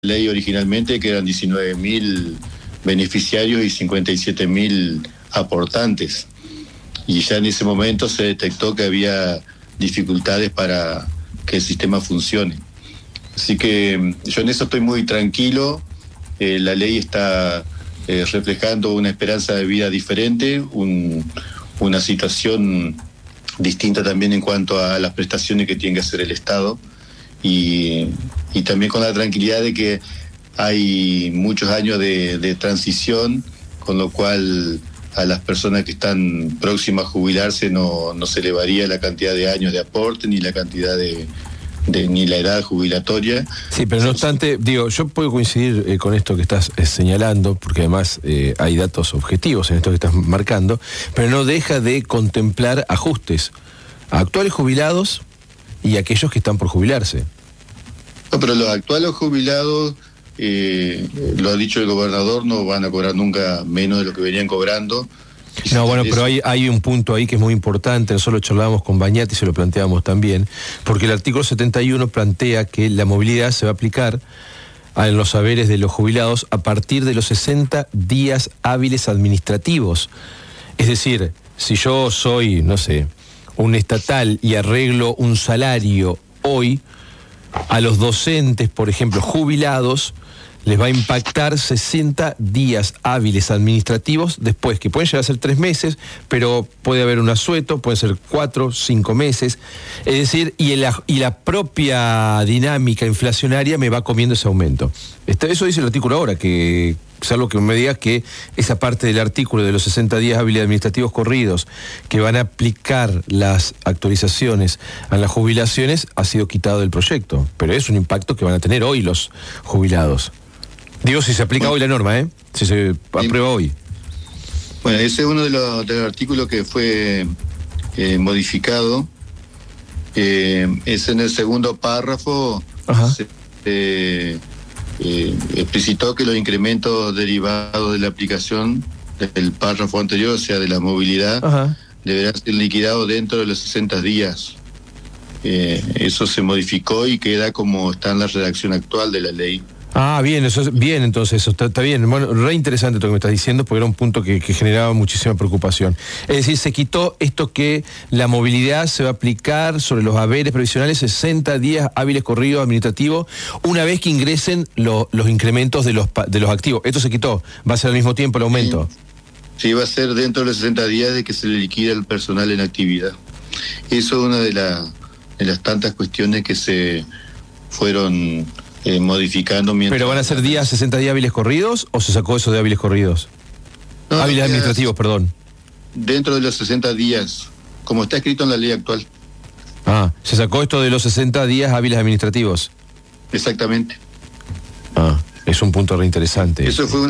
ley originalmente, que eran 19.000 beneficiarios y 57.000 aportantes. Y ya en ese momento se detectó que había dificultades para que el sistema funcione. Así que yo en eso estoy muy tranquilo. La ley está reflejando una esperanza de vida diferente, una situación distinta también en cuanto a las prestaciones que tiene que hacer el Estado, y también con la tranquilidad de que hay muchos años de transición, con lo cual a las personas que están próximas a jubilarse no se elevaría la cantidad de años de aporte ni la cantidad ni la edad jubilatoria. Sí, pero no obstante, digo, yo puedo coincidir con esto que estás señalando, porque además hay datos objetivos en esto que estás marcando, pero no deja de contemplar ajustes a actuales jubilados y a aquellos que están por jubilarse. No, pero los actuales jubilados, lo ha dicho el gobernador, no van a cobrar nunca menos de lo que venían cobrando. No, bueno, pero hay un punto ahí que es muy importante. Nosotros lo charlábamos con Bañat y se lo planteamos también, porque el artículo 71 plantea que la movilidad se va a aplicar en los haberes de los jubilados a partir de los 60 días hábiles administrativos. Es decir, si yo soy, no sé, un estatal y arreglo un salario hoy, a los docentes, por ejemplo, jubilados, les va a impactar 60 días hábiles administrativos después, que pueden llegar a ser 3 meses, pero puede haber un asueto, pueden ser 4, 5 meses. Es decir, y la propia dinámica inflacionaria me va comiendo ese aumento. Eso dice el artículo ahora, que salvo que me digas que esa parte del artículo de los 60 días hábiles administrativos corridos que van a aplicar las actualizaciones a las jubilaciones ha sido quitado del proyecto, pero es un impacto que van a tener hoy los jubilados. Digo, si se aplica hoy la norma, si se aprueba hoy. Bueno, ese es uno de los artículos que fue modificado. Es en el segundo párrafo. Se explicitó que los incrementos derivados de la aplicación del párrafo anterior, o sea, de la movilidad, deberán ser liquidados dentro de los 60 días. Eso se modificó y queda como está en la redacción actual de la ley. Ah, bien, eso es bien, entonces, eso está bien. Bueno, re interesante lo que me estás diciendo, porque era un punto que generaba muchísima preocupación. Es decir, se quitó esto que la movilidad se va a aplicar sobre los haberes previsionales 60 días hábiles corridos administrativos, una vez que ingresen los incrementos de los activos. Esto se quitó, va a ser al mismo tiempo el aumento. Sí, va a ser dentro de los 60 días de que se le liquida el personal en actividad. Eso es una de las tantas cuestiones que se fueron modificando. ¿Pero van a ser 60 días hábiles corridos o se sacó eso de hábiles corridos? No, hábiles administrativos, perdón. Dentro de los 60 días, como está escrito en la ley actual. Ah, se sacó esto de los 60 días hábiles administrativos. Exactamente. Ah, es un punto re interesante. Eso fue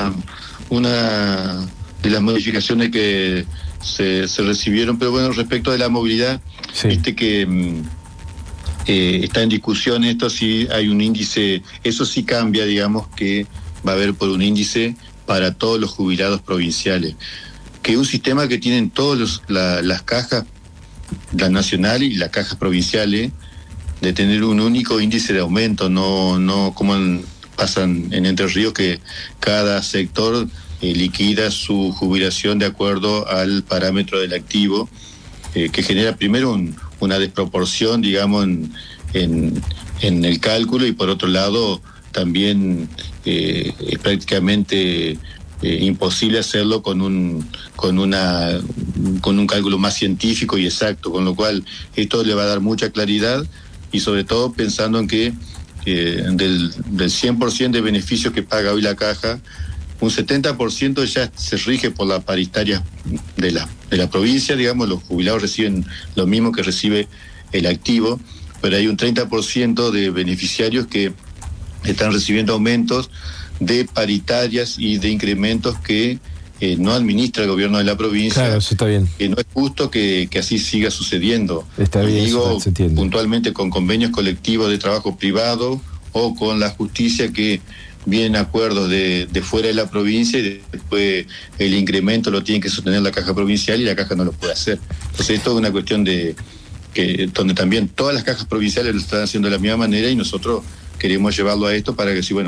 una de las modificaciones que se recibieron, pero bueno, respecto de la movilidad, sí. Viste que está en discusión esto, si hay un índice, eso sí cambia, digamos, que va a haber por un índice para todos los jubilados provinciales, que un sistema que tienen todas las cajas, las nacionales y las cajas provinciales, de tener un único índice de aumento, no como pasan en Entre Ríos, que cada sector liquida su jubilación de acuerdo al parámetro del activo, que genera primero una desproporción, digamos, en el cálculo, y por otro lado también es prácticamente imposible hacerlo con un cálculo más científico y exacto, con lo cual esto le va a dar mucha claridad, y sobre todo pensando en que del 100% de beneficios que paga hoy la caja, un 70% ya se rige por la paritaria de la provincia, digamos, los jubilados reciben lo mismo que recibe el activo, pero hay un 30% de beneficiarios que están recibiendo aumentos de paritarias y de incrementos que no administra el gobierno de la provincia. Claro, eso está bien. Que no es justo que así siga sucediendo. Está bien, digo, se entiende. Puntualmente con convenios colectivos de trabajo privado o con la justicia, que vienen acuerdos de fuera de la provincia, y después el incremento lo tiene que sostener la caja provincial y la caja no lo puede hacer. Entonces esto es una cuestión donde también todas las cajas provinciales lo están haciendo de la misma manera, y nosotros queremos llevarlo a esto para que si, bueno,